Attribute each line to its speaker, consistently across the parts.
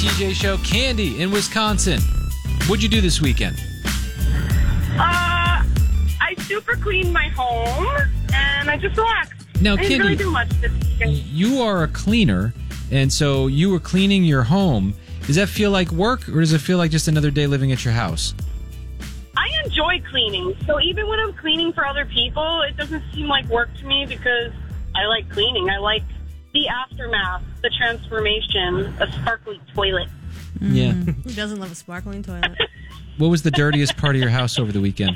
Speaker 1: TJ Show. Candy in Wisconsin. What'd you do this weekend?
Speaker 2: I super cleaned my home, and I just relaxed.
Speaker 1: Now,
Speaker 2: I didn't
Speaker 1: Candy,
Speaker 2: really do much this weekend.
Speaker 1: you are a cleaner, and so you were cleaning your home. Does that feel like work, or does it feel like just another day living at your house?
Speaker 2: I enjoy cleaning, so even when I'm cleaning for other people, it doesn't seem like work to me because I like cleaning. I like the aftermath, the transformation, a sparkly toilet.
Speaker 1: Yeah.
Speaker 3: Who doesn't love a sparkling toilet?
Speaker 1: What was the dirtiest part of your house over the weekend?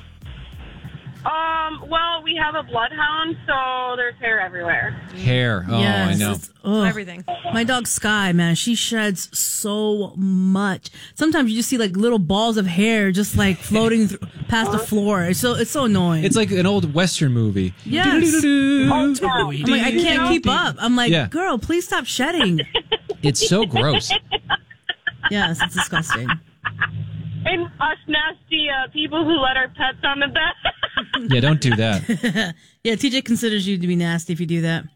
Speaker 2: Well, we have a bloodhound, so there's hair everywhere.
Speaker 1: Hair. Oh, I know.
Speaker 3: Everything. My dog Sky, man, she sheds so much. Sometimes you just see like little balls of hair just like floating past the floor. It's so annoying.
Speaker 1: It's like an old Western movie.
Speaker 3: Yes. I'm like, I can't keep up. I'm like,
Speaker 1: Yeah.
Speaker 3: girl, please stop shedding.
Speaker 1: It's so gross.
Speaker 3: Yes, it's disgusting.
Speaker 2: And us nasty people who let our pets on the bed.
Speaker 1: Yeah, don't do that.
Speaker 3: Yeah, TJ considers you to be nasty if you do that.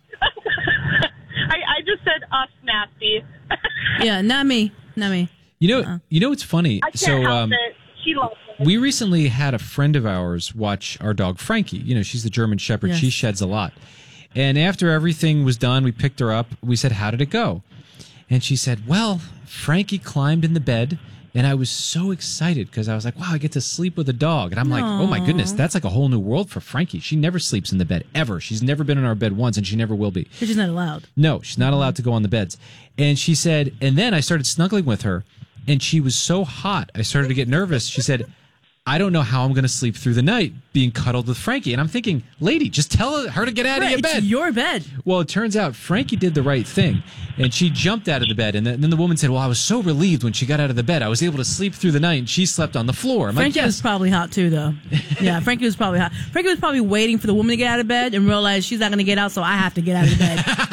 Speaker 2: I just said us nasty.
Speaker 3: Yeah, not me. Not me.
Speaker 1: You know what's funny?
Speaker 2: I can't help it. She loves it.
Speaker 1: We recently had a friend of ours watch our dog Frankie. You know, she's the German Shepherd.
Speaker 3: Yes.
Speaker 1: She sheds a lot. And after everything was done, we picked her up. We said, "How did it go?" And she said, "Well, Frankie climbed in the bed, and I was so excited because I was like, wow, I get to sleep with a dog." And I'm like, oh my goodness, that's like a whole new world for Frankie. She never sleeps in the bed, ever. She's never been in our bed once, and she never will be.
Speaker 3: Because she's not allowed.
Speaker 1: No, she's not allowed to go on the beds. And she said, and then I started snuggling with her, and she was so hot, I started to get nervous. She said, "I don't know how I'm going to sleep through the night being cuddled with Frankie." And I'm thinking, lady, just tell her to get out of your bed.
Speaker 3: It's your bed.
Speaker 1: Well, it turns out Frankie did the right thing, and she jumped out of the bed. And then the woman said, "Well, I was so relieved when she got out of the bed. I was able to sleep through the night, and she slept on the floor." I'm
Speaker 3: Frankie
Speaker 1: like,
Speaker 3: was
Speaker 1: yes.
Speaker 3: probably hot too, though. Yeah, Frankie was probably hot. Frankie was probably waiting for the woman to get out of bed and realize she's not going to get out, so I have to get out of the bed.